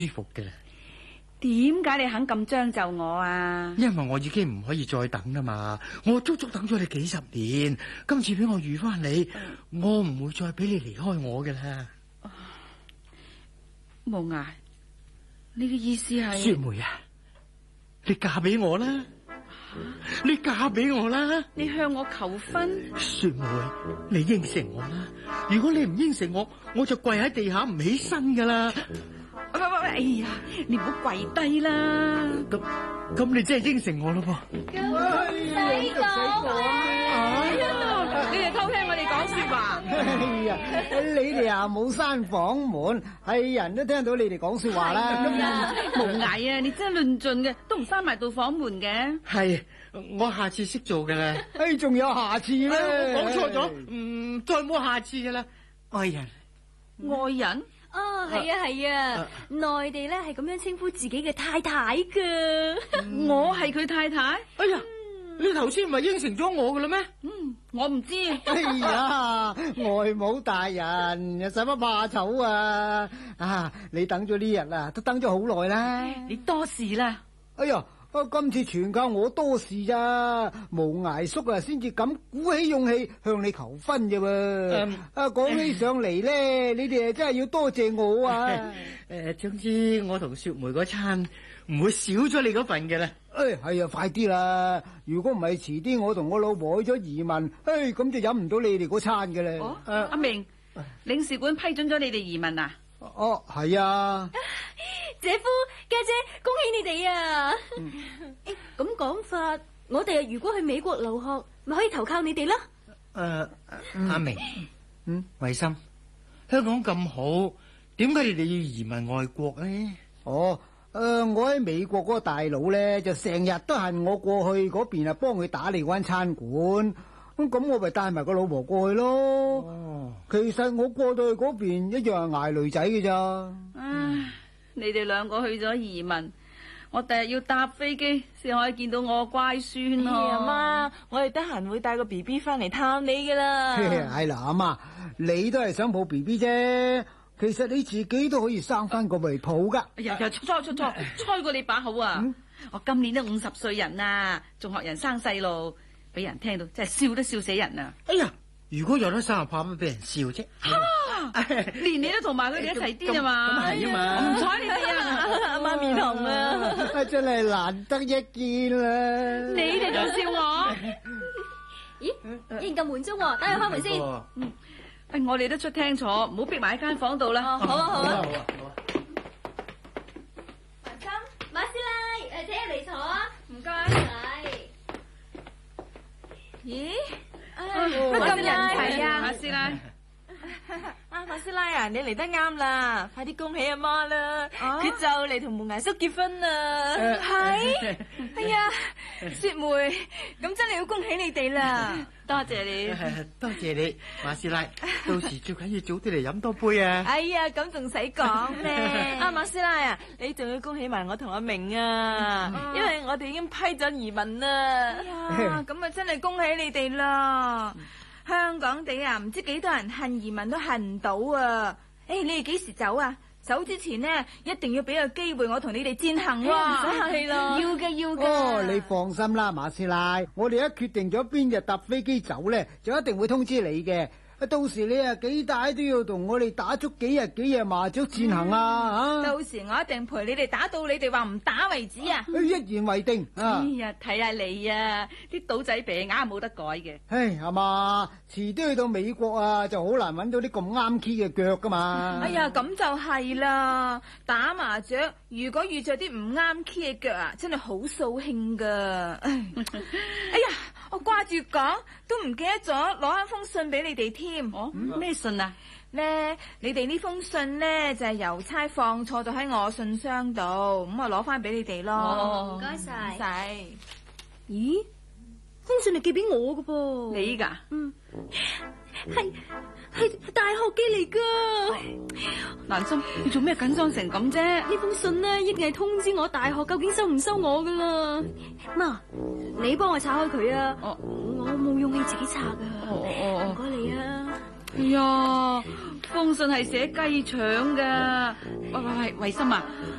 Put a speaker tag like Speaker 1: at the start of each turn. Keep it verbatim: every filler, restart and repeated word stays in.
Speaker 1: 舒服嘅啦。
Speaker 2: 點解你肯咁將就我啊？
Speaker 1: 因為我已經唔可以再等啦嘛，我足足等咗你幾十年，今次俾我遇翻你，嗯、我唔會再俾你離開我嘅啦。
Speaker 2: 無涯，你嘅意思係？
Speaker 1: 雪梅啊，你嫁俾我啦！啊、你嫁俾我啦！
Speaker 2: 你向我求婚？
Speaker 1: 雪梅，你應承我啦！如果你唔應承我，我就跪喺地下唔起身噶啦！
Speaker 2: 喂喂喂！哎呀，你唔好跪低啦！
Speaker 1: 咁咁，你真係應承我咯噃？
Speaker 3: 唔使講啊！
Speaker 2: 你哋偷聽我哋講說話。
Speaker 3: 哎呀，你哋啊冇閂房門，係人都聽到你哋講說話啦。
Speaker 2: 無涯啊，你真係論盡嘅，都唔閂埋道房門嘅。
Speaker 1: 係，我下次識做噶啦。
Speaker 3: 哎，仲有下次咧？
Speaker 1: 我講錯咗，唔再冇下次噶啦。愛人，
Speaker 2: 愛人。
Speaker 4: 哦，係啊係啊，內地咧係咁樣稱呼自己嘅太太噶。
Speaker 2: 我係佢太太。
Speaker 1: 哎呀，你頭先唔係應承咗我噶啦咩？
Speaker 2: 嗯，我唔知。
Speaker 3: 哎呀，外母大人，又使乜怕醜啊？啊，你等咗呢日啊，都等咗好耐啦。
Speaker 2: 你多事啦。
Speaker 3: 哎呀！啊！今次全靠我多事咋，無涯叔啊，先至咁鼓起勇氣向你求婚啫喎。嗯、啊，講起上嚟咧，你哋真係要多謝我啊。誒、
Speaker 1: 呃，總之我同雪梅嗰餐唔會少咗你嗰份嘅啦。
Speaker 3: 誒，係啊，快啲啦！如果唔係遲啲，我同我老婆去咗移民，誒，咁就飲唔到你哋嗰餐嘅啦。
Speaker 2: 哦，阿、啊啊、明，領事館批准咗你哋移民啊？
Speaker 3: 哦，係啊。
Speaker 4: 姐夫、家姐，恭喜你哋啊！咁講、嗯、法，我哋啊如果去美國留學，咪可以投靠你哋啦。
Speaker 1: 誒、呃，阿明，嗯，慧心，香港咁好，點解你哋要移民外國咧？
Speaker 3: 哦，誒、呃，我喺美國嗰個大佬咧，就成日都恨我過去嗰邊啊，幫佢打理嗰間餐館。咁咁，我咪帶埋個老婆過去咯。哦，其實我過到去嗰邊一樣係捱女仔嘅咋。
Speaker 2: 唉。你哋兩個去咗移民，我第日要搭飛機先可以見到我乖孫咯。
Speaker 5: 阿媽，我哋得閒會帶個 B B 翻嚟探你噶啦。
Speaker 3: 係啦，阿媽，你都係想抱 B B 啫，其實你自己都可以生翻個嚟抱噶。
Speaker 2: 哎呀，出錯出錯，吹過你把口啊！嗯、我今年都五十歲人啦，仲學人生細路，俾人聽到真係笑都笑死人啊！
Speaker 1: 哎呀！如果有得生，怕乜俾人笑啫？
Speaker 2: 連你都同埋佢哋一齊癲啊嘛！
Speaker 1: 咁係啊嘛！
Speaker 2: 唔睬你哋啊！
Speaker 5: 阿媽面紅啊！
Speaker 3: 真係難得一見啦！
Speaker 2: 你哋仲笑我？
Speaker 4: 咦？依然咁滿足喎，等佢開門先。
Speaker 2: 嗯，誒，我哋都出廳坐，唔好逼埋喺間房度啦。
Speaker 4: 好啊，好啊。
Speaker 1: 好啊，好啊。
Speaker 4: 文心、馬師奶，誒，請入嚟坐啊！
Speaker 2: 唔該。
Speaker 4: 咦？
Speaker 2: 乜咁人齊啊，馬師奶？
Speaker 5: 啊，馬師奶啊，你嚟得啱啦，快啲恭喜阿媽啦！佢就嚟同無涯叔結婚啦。
Speaker 4: 係，哎呀，雪梅，咁真係要恭喜你哋啦！
Speaker 2: 多謝你，
Speaker 1: 多謝你，馬師奶。到時最緊要早啲嚟飲多杯啊！
Speaker 5: 哎呀，咁仲使講咩？啊，馬師奶啊，你仲要恭喜埋我同阿明啊，因為我哋已經批咗移民啦。
Speaker 2: 哎呀，咁啊真係恭喜你哋啦！香港地啊，唔知幾多人恨移民都恨唔到啊！誒，你哋幾時走啊？走之前呢，一定要俾個機會我同你哋餞行喎。
Speaker 5: 唔使客氣咯，
Speaker 2: 要嘅要嘅。
Speaker 3: 哦，你放心啦，馬師奶，我哋一決定咗邊日搭飛機走咧，就一定會通知你嘅。到時你啊幾大都要同我哋打足幾日幾夜麻雀餞行啊！
Speaker 2: 到時我一定陪你哋打到你哋話唔打為止啊！
Speaker 3: 一言為定啊！
Speaker 2: 哎呀，睇下你啊，啲賭仔餅硬係冇得改嘅。
Speaker 3: 唉，阿媽，遲啲去到美國啊，就好難揾到啲咁啱 key 嘅腳噶嘛。
Speaker 2: 哎呀，咁就係啦，打麻雀如果遇着啲唔啱 key 嘅腳啊，真係好掃興噶。哎呀，我掛住講，都唔記得咗攞一封信俾你哋添。哦，咩信啊？咧，你哋呢封信咧就係郵差放錯咗喺我信箱度，咁啊攞翻俾你哋咯。
Speaker 4: 哦，唔該晒。
Speaker 2: 唔使。
Speaker 4: 咦？封信係寄俾我噶噃。
Speaker 2: 你噶？
Speaker 4: 嗯，係係大學寄嚟噶。
Speaker 2: 蘭心，你做咩緊張成咁啫？
Speaker 4: 呢封信咧，一定係通知我大學究竟收唔收我噶啦。媽，你幫我拆開佢啊！
Speaker 2: 哦，
Speaker 4: 我冇勇氣自己拆噶。
Speaker 2: 哦哦哦，
Speaker 4: 唔該你啊！
Speaker 6: 哎呀，封信係寫雞腸噶。喂喂喂，慧心啊，